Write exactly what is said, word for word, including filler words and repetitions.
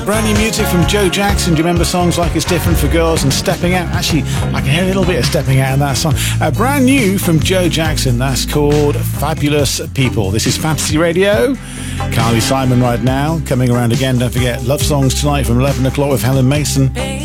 Brand new music from Joe Jackson. Do you remember songs like It's Different for Girls and Stepping Out? Actually, I can hear a little bit of Stepping Out in that song. Uh, brand new from Joe Jackson. That's called Fabulous People. This is Fantasy Radio. Carly Simon right now. Coming around again. Don't forget, Love Songs tonight from eleven o'clock with Helen Mason.